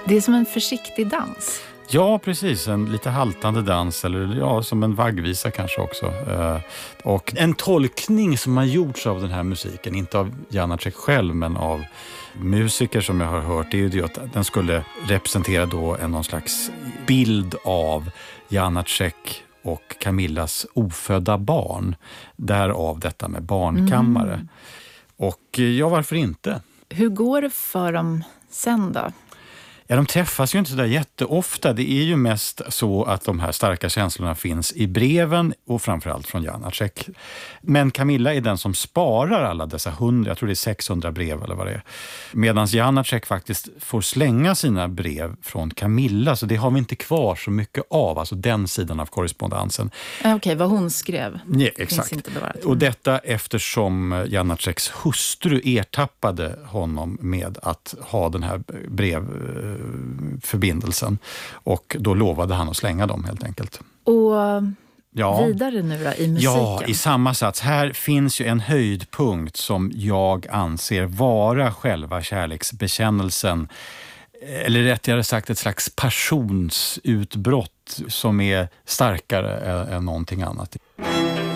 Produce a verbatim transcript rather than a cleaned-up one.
Det är som en försiktig dans. Ja, precis. En lite haltande dans, eller ja, som en vaggvisa kanske också. Eh, och en tolkning som har gjorts av den här musiken, inte av Janáček själv, men av musiker som jag har hört, det är ju det att den skulle representera då en någon slags bild av Janáček och Camillas ofödda barn. Därav detta med barnkammare. Mm. Och ja, varför inte? Hur går det för dem sen då? Ja, de träffas ju inte så där jätteofta. Det är ju mest så att de här starka känslorna finns i breven och framförallt från Janáček. Men Camilla är den som sparar alla dessa hundra, jag tror det är sexhundra brev eller vad det är. Medan Janáček faktiskt får slänga sina brev från Camilla, så det har vi inte kvar så mycket av, alltså den sidan av korrespondensen. Okej, okay, vad hon skrev. Ja, exakt. Inte bevarat. Och detta eftersom Janáčeks hustru ertappade honom med att ha den här brev förbindelsen, och då lovade han att slänga dem helt enkelt. Och ja. Vidare nu då, i musiken? Ja, i samma sats. Här finns ju en höjdpunkt som jag anser vara själva kärleksbekännelsen, eller rättare sagt ett slags passionsutbrott som är starkare än någonting annat.